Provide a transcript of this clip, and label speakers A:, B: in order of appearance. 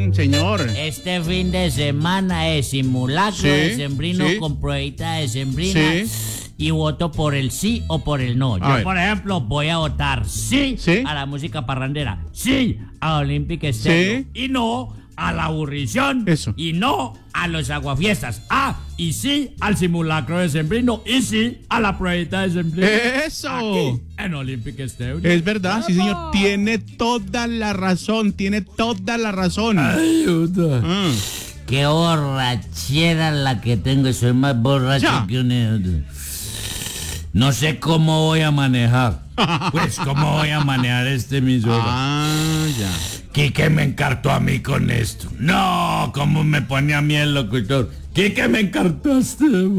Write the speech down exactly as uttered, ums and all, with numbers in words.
A: bien, señor.
B: Este fin de semana es simulacro
A: Sí,
B: decembrino
A: sí.
B: con pruebita decembrina.
A: Sí.
B: Y voto por el sí o por el no.
A: A
B: Yo,
A: ver.
B: por ejemplo, voy a votar sí,
A: Sí.
B: a la música parrandera, sí a Olympic Stereo
A: Sí.
B: y no a la aburrición
A: Eso.
B: y no a los aguafiestas. Ah, y sí al simulacro decembrino y sí a la pruebita decembrina.
A: Eso.
B: Aquí en Olympic Stereo.
A: Es verdad, sí, señor. Tiene toda la razón, tiene toda la razón.
B: Ayuda.
A: Ah.
B: Qué borrachera la que tengo, soy más borracho
A: Ya.
B: que un... No sé cómo voy a manejar. Pues cómo voy a manejar este emisora.
A: Ah, ya.
B: Quique me encartó a mí con esto. No, cómo me pone a mí el locutor. Quique me encartaste.